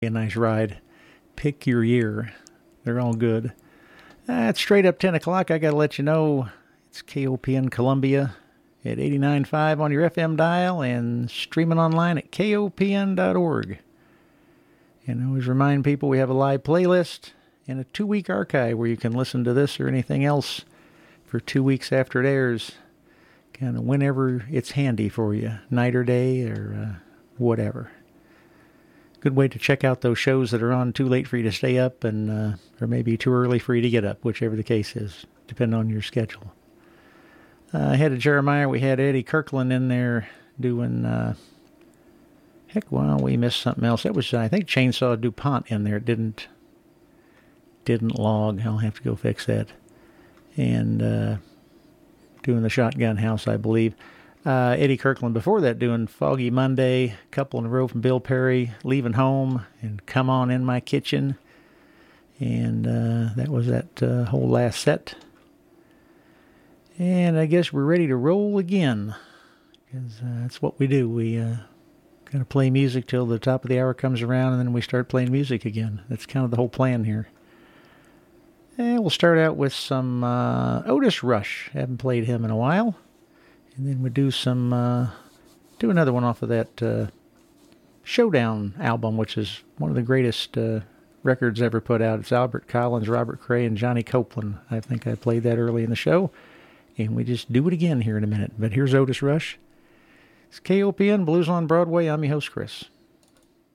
A nice ride. Pick your year. They're all good. It's straight up 10 o'clock. I got to let you know it's KOPN Columbia at 89.5 on your FM dial and streaming online at kopn.org. And I always remind people we have a live playlist and a 2-week archive where you can listen to this or anything else for 2 weeks after it airs, kind of whenever it's handy for you, night or day or whatever. Good way to check out those shows that are on too late for you to stay up and or maybe too early for you to get up, whichever the case is, depending on your schedule. Ahead of Jeremiah, we had Eddie Kirkland in there doing, we missed something else. That was, I think, Chainsaw DuPont in there. It didn't log. I'll have to go fix that. And doing the Shotgun House, I believe. Eddie Kirkland before that doing Foggy Monday, Couple in a Row from Bill Perry, Leaving Home, and Come On In My Kitchen. And that was that whole last set. And I guess we're ready to roll again, because that's what we do. We kind of play music till the top of the hour comes around, and then we start playing music again. That's kind of the whole plan here. And we'll start out with some Otis Rush. Haven't played him in a while. And then we do another one off of that Showdown album, which is one of the greatest records ever put out. It's Albert Collins, Robert Cray, and Johnny Copeland. I think I played that early in the show. And we just do it again here in a minute. But here's Otis Rush. It's KOPN Blues on Broadway. I'm your host, Chris.